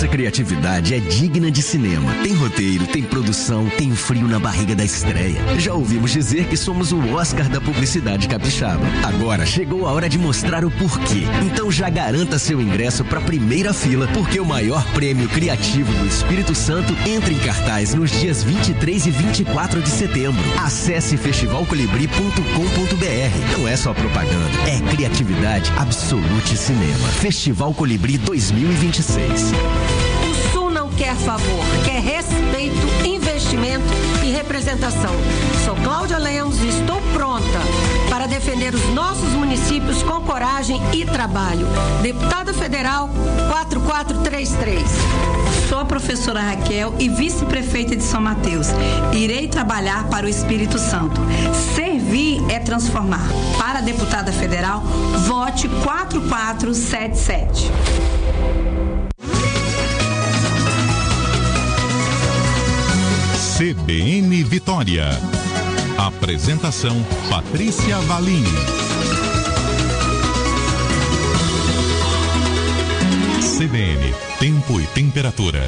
Nossa criatividade é digna de cinema. Tem roteiro, tem produção, tem o frio na barriga da estreia. Já ouvimos dizer que somos o Oscar da publicidade capixaba. Agora chegou a hora de mostrar o porquê. Então já garanta seu ingresso para a primeira fila, porque o maior prêmio criativo do Espírito Santo entra em cartaz nos dias 23 e 24 de setembro. Acesse festivalcolibri.com.br. Não é só propaganda, é criatividade Absolute Cinema. Festival Colibri 2026. O Sul não quer favor, quer respeito, investimento e representação. Sou Cláudia Lemos e estou pronta para defender os nossos municípios com coragem e trabalho. Deputada Federal 4433. Sou a professora Raquel e vice-prefeita de São Mateus. Irei trabalhar para o Espírito Santo. Servir é transformar. Para a deputada federal, vote 4477. CBN Vitória. Apresentação: Patrícia Valim. CBN, tempo e temperatura.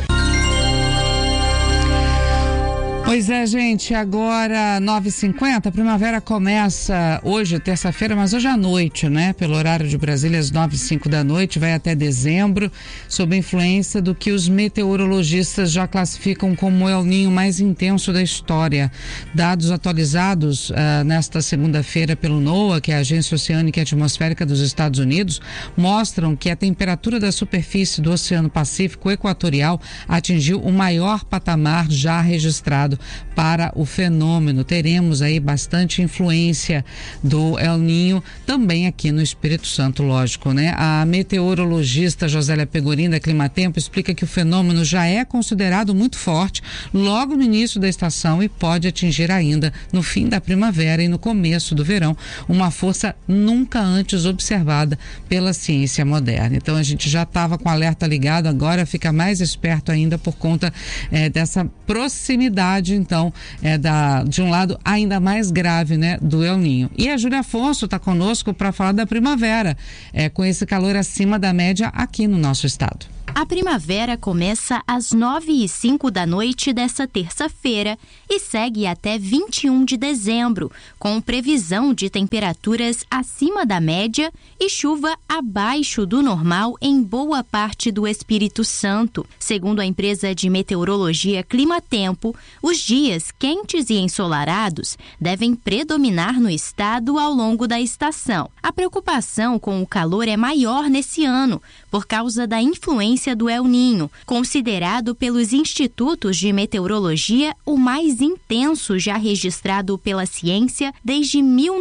Pois é, gente, agora 9h50, a primavera começa hoje, terça-feira, mas hoje à noite, né? Pelo horário de Brasília, às 9h05 da noite, vai até dezembro, sob a influência do que os meteorologistas já classificam como o El Ninho mais intenso da história. Dados atualizados nesta segunda-feira pelo NOAA, que é a Agência Oceânica e Atmosférica dos Estados Unidos, mostram que a temperatura da superfície do Oceano Pacífico Equatorial atingiu o maior patamar já registrado para o fenômeno. Teremos aí bastante influência do El Ninho também aqui no Espírito Santo, lógico, né? A meteorologista Josélia Pegorim, da Climatempo, explica que o fenômeno já é considerado muito forte logo no início da estação e pode atingir ainda no fim da primavera e no começo do verão uma força nunca antes observada pela ciência moderna. Então a gente já estava com o alerta ligado, agora fica mais esperto ainda por conta dessa proximidade, então, de um lado ainda mais grave, né, do El Ninho. E a Júlia Afonso está conosco para falar da primavera, com esse calor acima da média aqui no nosso estado. A primavera começa às 9h05 da noite desta terça-feira e segue até 21 de dezembro, com previsão de temperaturas acima da média e chuva abaixo do normal em boa parte do Espírito Santo. Segundo a empresa de meteorologia Climatempo, os dias quentes e ensolarados devem predominar no estado ao longo da estação. A preocupação com o calor é maior nesse ano, por causa da influência do El Ninho, considerado pelos institutos de meteorologia o mais intenso já registrado pela ciência desde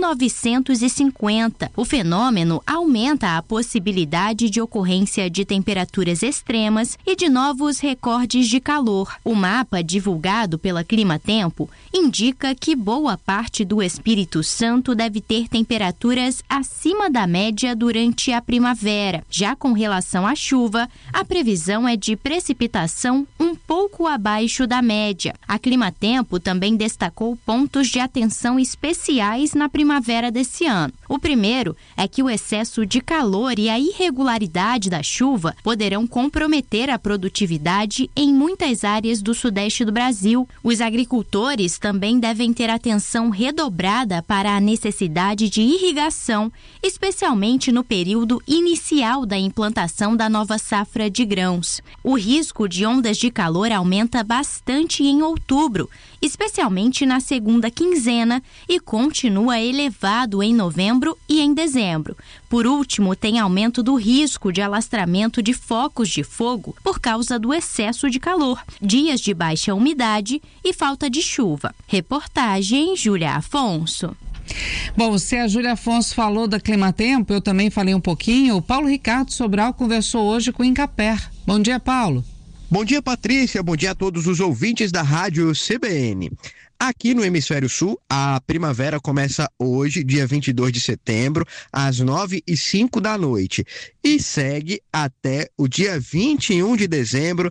1950. O fenômeno aumenta a possibilidade de ocorrência de temperaturas extremas e de novos recordes de calor. O mapa divulgado pela Climatempo indica que boa parte do Espírito Santo deve ter temperaturas acima da média durante a primavera. Já com relação à chuva, a previsão é de precipitação um pouco abaixo da média. A Climatempo também destacou pontos de atenção especiais na primavera desse ano. O primeiro é que o excesso de calor e a irregularidade da chuva poderão comprometer a produtividade em muitas áreas do sudeste do Brasil. Os agricultores também devem ter atenção redobrada para a necessidade de irrigação, especialmente no período inicial da implantação da nova safra de grãos. O risco de ondas de calor aumenta bastante em outubro, especialmente na segunda quinzena, e continua elevado em novembro e em dezembro. Por último, tem aumento do risco de alastramento de focos de fogo por causa do excesso de calor, dias de baixa umidade e falta de chuva. Reportagem Júlia Afonso. Bom, se a Júlia Afonso falou da Climatempo, eu também falei um pouquinho. O Paulo Ricardo Sobral conversou hoje com o Incaper. Bom dia, Paulo. Bom dia, Patrícia. Bom dia a todos os ouvintes da Rádio CBN. Aqui no Hemisfério Sul, a primavera começa hoje, dia 22 de setembro, às 9h05 da noite e segue até o dia 21 de dezembro,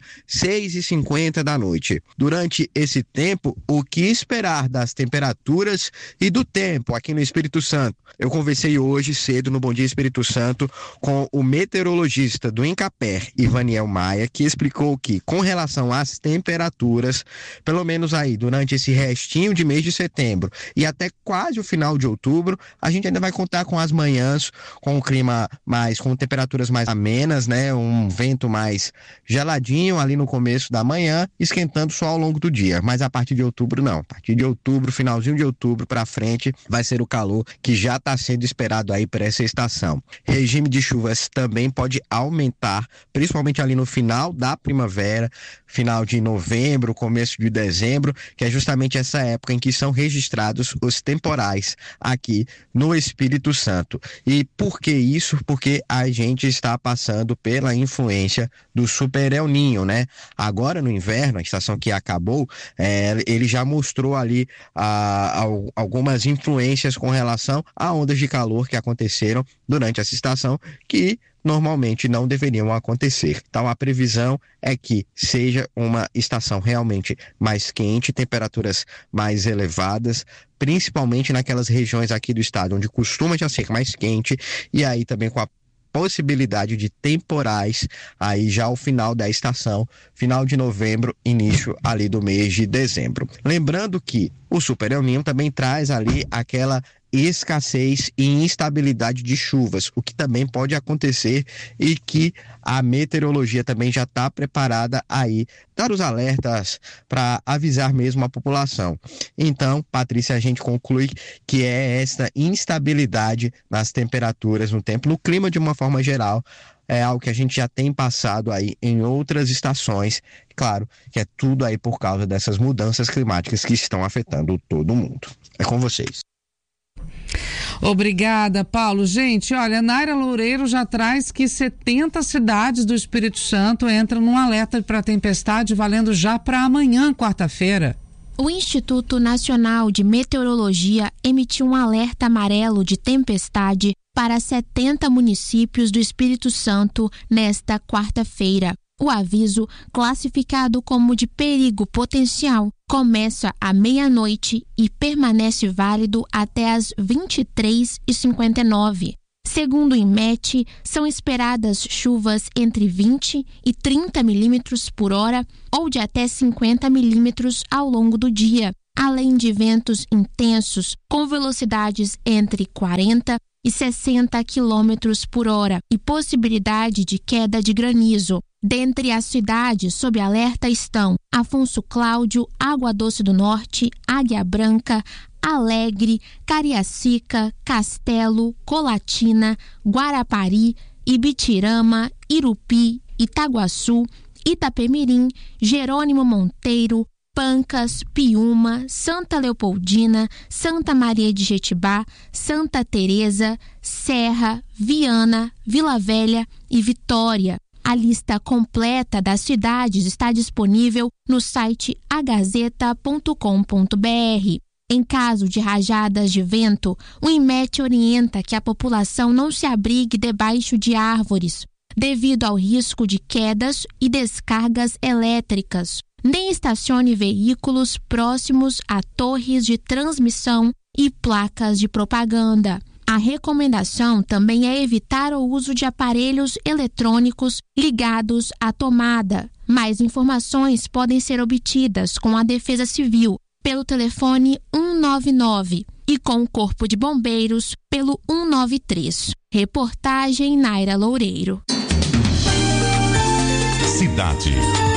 6h50 da noite. Durante esse tempo, o que esperar das temperaturas e do tempo aqui no Espírito Santo? Eu conversei hoje cedo no Bom Dia Espírito Santo com o meteorologista do Incaper, Ivaniel Maia, que explicou que, com relação às temperaturas, pelo menos aí durante esse restinho de mês de setembro e até quase o final de outubro, a gente ainda vai contar com as manhãs, com o clima com temperaturas mais amenas, né? Um vento mais geladinho ali no começo da manhã, esquentando só ao longo do dia. Mas a partir de outubro não. A partir de outubro, finalzinho de outubro para frente, vai ser o calor que já está sendo esperado aí para essa estação. Regime de chuvas também pode aumentar, principalmente ali no final da primavera, final de novembro, começo de dezembro, que é justamente essa época em que são registrados os temporais aqui no Espírito Santo. E por que isso? Porque a gente está passando pela influência do Super El Niño, né? Agora no inverno, a estação que acabou, ele já mostrou ali algumas influências com relação a ondas de calor que aconteceram durante essa estação, que normalmente não deveriam acontecer. Então a previsão é que seja uma estação realmente mais quente, temperaturas mais elevadas, principalmente naquelas regiões aqui do estado onde costuma já ser mais quente, e aí também com a possibilidade de temporais aí já ao final da estação, final de novembro, início ali do mês de dezembro. Lembrando que o Super El Niño também traz ali aquela escassez e instabilidade de chuvas, o que também pode acontecer e que a meteorologia também já está preparada aí, dar os alertas para avisar mesmo a população. Então, Patrícia, a gente conclui que é esta instabilidade nas temperaturas, no tempo, no clima de uma forma geral, é algo que a gente já tem passado aí em outras estações. Claro que é tudo aí por causa dessas mudanças climáticas que estão afetando todo mundo. É com vocês. Obrigada, Paulo. Gente, olha, Naira Loureiro já traz que 70 cidades do Espírito Santo entram num alerta para tempestade valendo já para amanhã, quarta-feira. O Instituto Nacional de Meteorologia emitiu um alerta amarelo de tempestade para 70 municípios do Espírito Santo nesta quarta-feira. O aviso, classificado como de perigo potencial, começa à meia-noite e permanece válido até às 23h59. Segundo o INMET, são esperadas chuvas entre 20 e 30 milímetros por hora ou de até 50 milímetros ao longo do dia, além de ventos intensos com velocidades entre 40 e 60 quilômetros por hora e possibilidade de queda de granizo. Dentre as cidades sob alerta estão Afonso Cláudio, Água Doce do Norte, Águia Branca, Alegre, Cariacica, Castelo, Colatina, Guarapari, Ibitirama, Irupi, Itaguaçu, Itapemirim, Jerônimo Monteiro, Pancas, Piúma, Santa Leopoldina, Santa Maria de Jetibá, Santa Teresa, Serra, Viana, Vila Velha e Vitória. A lista completa das cidades está disponível no site agazeta.com.br. Em caso de rajadas de vento, o INMET orienta que a população não se abrigue debaixo de árvores, devido ao risco de quedas e descargas elétricas. Nem estacione veículos próximos a torres de transmissão e placas de propaganda. A recomendação também é evitar o uso de aparelhos eletrônicos ligados à tomada. Mais informações podem ser obtidas com a Defesa Civil pelo telefone 199 e com o Corpo de Bombeiros pelo 193. Reportagem Naira Loureiro. Cidade.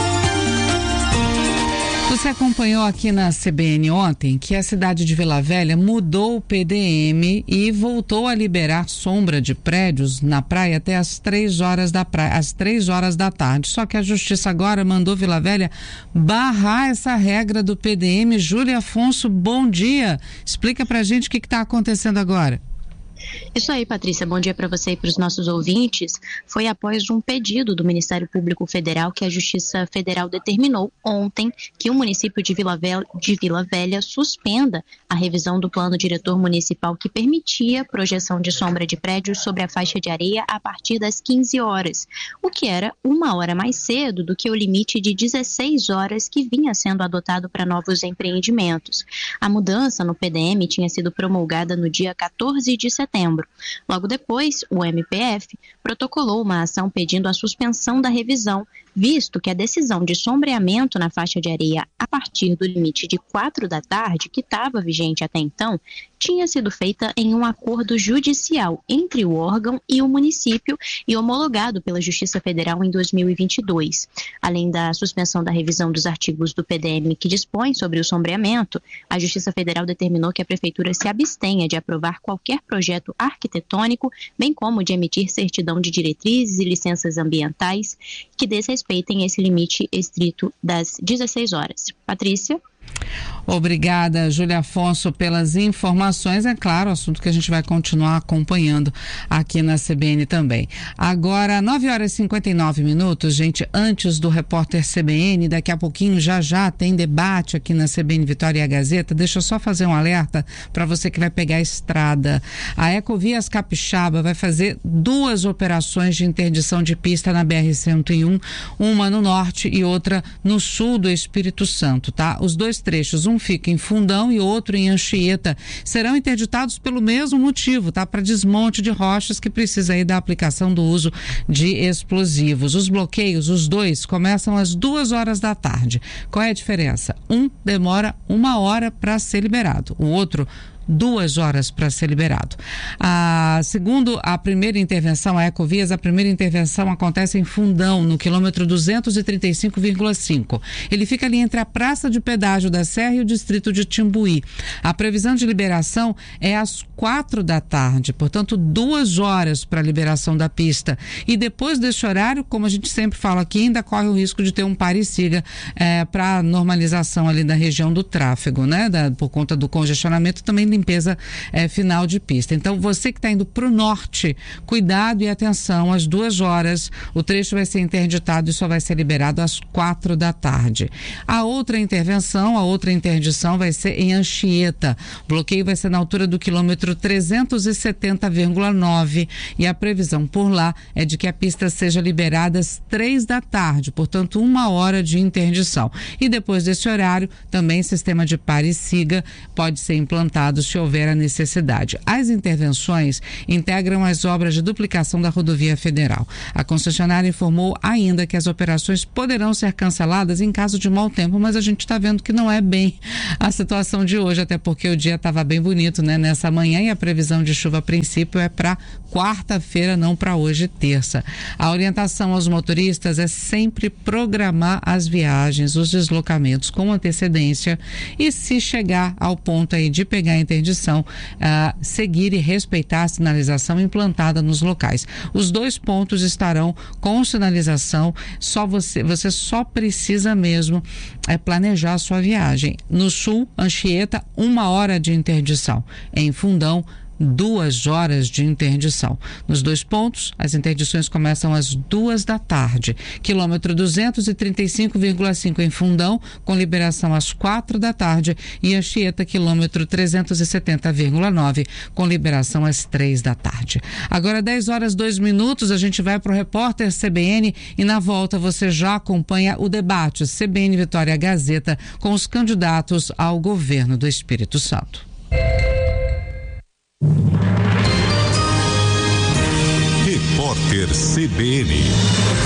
Você acompanhou aqui na CBN ontem que a cidade de Vila Velha mudou o PDM e voltou a liberar sombra de prédios na praia até às 3 horas da tarde. Só que a Justiça agora mandou Vila Velha barrar essa regra do PDM. Júlia Afonso, bom dia. Explica pra gente o que está acontecendo agora. Isso aí, Patrícia. Bom dia para você e para os nossos ouvintes. Foi após um pedido do Ministério Público Federal que a Justiça Federal determinou ontem que o município de Vila Velha suspenda a revisão do plano diretor municipal que permitia projeção de sombra de prédios sobre a faixa de areia a partir das 15 horas, o que era 1 hora mais cedo do que o limite de 16 horas que vinha sendo adotado para novos empreendimentos. A mudança no PDM tinha sido promulgada no dia 14 de setembro. Logo depois, o MPF protocolou uma ação pedindo a suspensão da revisão, visto que a decisão de sombreamento na faixa de areia a partir do limite de 4 da tarde, que estava vigente até então, tinha sido feita em um acordo judicial entre o órgão e o município e homologado pela Justiça Federal em 2022. Além da suspensão da revisão dos artigos do PDM que dispõem sobre o sombreamento, a Justiça Federal determinou que a Prefeitura se abstenha de aprovar qualquer projeto arquitetônico, bem como de emitir certidão de diretrizes e licenças ambientais que desrespeitem esse limite estrito das 16 horas. Patrícia? Obrigada, Júlia Afonso, pelas informações. É claro, assunto que a gente vai continuar acompanhando aqui na CBN também. Agora, 9h59, gente, antes do repórter CBN, daqui a pouquinho já tem debate aqui na CBN Vitória e a Gazeta. Deixa eu só fazer um alerta para você que vai pegar a estrada. A Ecovias Capixaba vai fazer 2 operações de interdição de pista na BR-101, uma no norte e outra no sul do Espírito Santo, tá? Os 2 trechos, um fica em Fundão e outro em Anchieta, serão interditados pelo mesmo motivo, tá? Para desmonte de rochas que precisa aí da aplicação do uso de explosivos. Os bloqueios, os 2, começam às 2 horas da tarde. Qual é a diferença? Um demora 1 hora para ser liberado, o outro 2 horas para ser liberado. Segundo a primeira intervenção, a Ecovias, a primeira intervenção acontece em Fundão, no quilômetro 235,5. Ele fica ali entre a Praça de Pedágio da Serra e o distrito de Timbuí. A previsão de liberação é às 4 da tarde, portanto 2 horas para a liberação da pista. E depois desse horário, como a gente sempre fala aqui, ainda corre o risco de ter um pare e siga para normalização ali da região do tráfego, né? Por conta do congestionamento, também limpeza final de pista. Então, você que está indo para o norte, cuidado e atenção, às 2 horas o trecho vai ser interditado e só vai ser liberado às 4 da tarde. A outra interdição vai ser em Anchieta. O bloqueio vai ser na altura do quilômetro 370,9 e a previsão por lá é de que a pista seja liberada às 3 da tarde, portanto 1 hora de interdição. E depois desse horário, também sistema de pare e siga pode ser implantado se houver a necessidade. As intervenções integram as obras de duplicação da rodovia federal. A concessionária informou ainda que as operações poderão ser canceladas em caso de mau tempo, mas a gente está vendo que não é bem a situação de hoje, até porque o dia estava bem bonito, né, nessa manhã, e a previsão de chuva a princípio é para quarta-feira, não para hoje, terça. A orientação aos motoristas é sempre programar as viagens, os deslocamentos com antecedência e, se chegar ao ponto aí de pegar a interdição, seguir e respeitar a sinalização implantada nos locais. Os 2 pontos estarão com sinalização, você só precisa mesmo planejar a sua viagem. No sul, Anchieta, 1 hora de interdição. Em Fundão, 2 horas de interdição. Nos 2 pontos, as interdições começam às 2 da tarde. Quilômetro 235,5 em Fundão, com liberação às 4 da tarde, e Anchieta, quilômetro 370,9, com liberação às 3 da tarde. Agora, 10h02, a gente vai para o repórter CBN e na volta você já acompanha o debate CBN Vitória Gazeta com os candidatos ao governo do Espírito Santo. Repórter CBN.